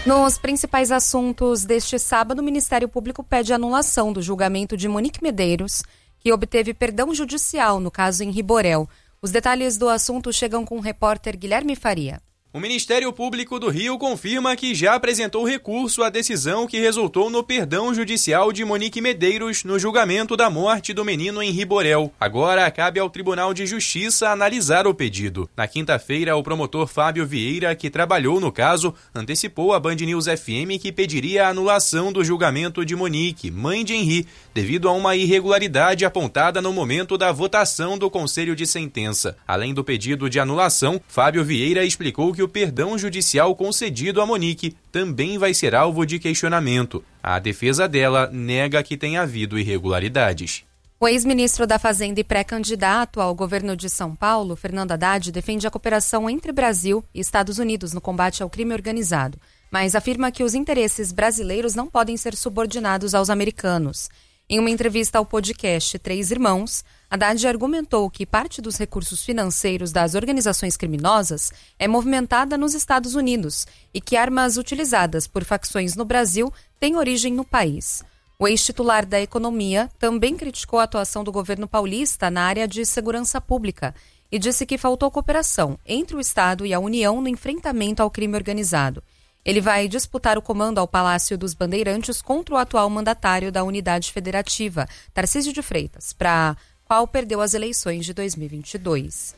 Nos principais assuntos deste sábado, o Ministério Público pede anulação do julgamento de Monique Medeiros, que obteve perdão judicial no caso em Riborel. Os detalhes do assunto chegam com o repórter Guilherme Faria. O Ministério Público do Rio confirma que já apresentou recurso à decisão que resultou no perdão judicial de Monique Medeiros no julgamento da morte do menino em Riborel. Agora cabe ao Tribunal de Justiça analisar o pedido. Na quinta-feira, o promotor Fábio Vieira, que trabalhou no caso, antecipou à Band News FM que pediria a anulação do julgamento de Monique, mãe de Henri, devido a uma irregularidade apontada no momento da votação do Conselho de Sentença. Além do pedido de anulação, Fábio Vieira explicou que o perdão judicial concedido a Monique também vai ser alvo de questionamento. A defesa dela nega que tenha havido irregularidades. O ex-ministro da Fazenda e pré-candidato ao governo de São Paulo, Fernando Haddad, defende a cooperação entre Brasil e Estados Unidos no combate ao crime organizado, mas afirma que os interesses brasileiros não podem ser subordinados aos americanos. Em uma entrevista ao podcast Três Irmãos, Haddad argumentou que parte dos recursos financeiros das organizações criminosas é movimentada nos Estados Unidos e que armas utilizadas por facções no Brasil têm origem no país. O ex-titular da Economia também criticou a atuação do governo paulista na área de segurança pública e disse que faltou cooperação entre o Estado e a União no enfrentamento ao crime organizado. Ele vai disputar o comando ao Palácio dos Bandeirantes contra o atual mandatário da Unidade Federativa, Tarcísio de Freitas, para qual perdeu as eleições de 2022.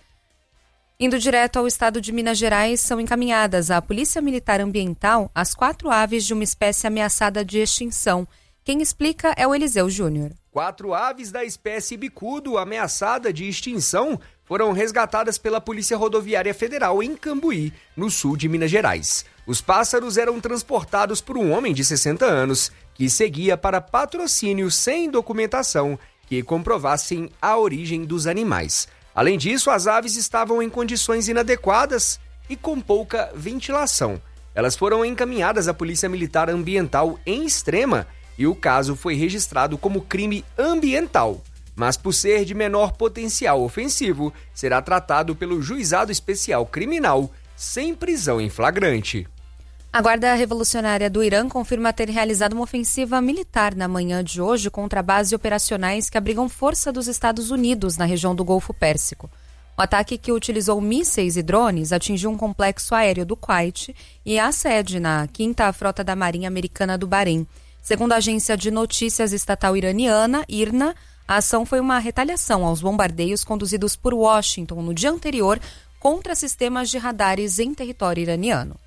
Indo direto ao estado de Minas Gerais, são encaminhadas à Polícia Militar Ambiental as 4 aves de uma espécie ameaçada de extinção. Quem explica é o Eliseu Júnior. 4 aves da espécie bicudo ameaçada de extinção foram resgatadas pela Polícia Rodoviária Federal em Cambuí, no sul de Minas Gerais. Os pássaros eram transportados por um homem de 60 anos que seguia para patrocínio sem documentação que comprovassem a origem dos animais. Além disso, as aves estavam em condições inadequadas e com pouca ventilação. Elas foram encaminhadas à Polícia Militar Ambiental em Extrema e o caso foi registrado como crime ambiental. Mas por ser de menor potencial ofensivo, será tratado pelo Juizado Especial Criminal sem prisão em flagrante. A Guarda Revolucionária do Irã confirma ter realizado uma ofensiva militar na manhã de hoje contra bases operacionais que abrigam força dos Estados Unidos na região do Golfo Pérsico. O ataque, que utilizou mísseis e drones, atingiu um complexo aéreo do Kuwait e a sede na 5ª Frota da Marinha Americana do Bahrein. Segundo a agência de notícias estatal iraniana, IRNA, a ação foi uma retaliação aos bombardeios conduzidos por Washington no dia anterior contra sistemas de radares em território iraniano.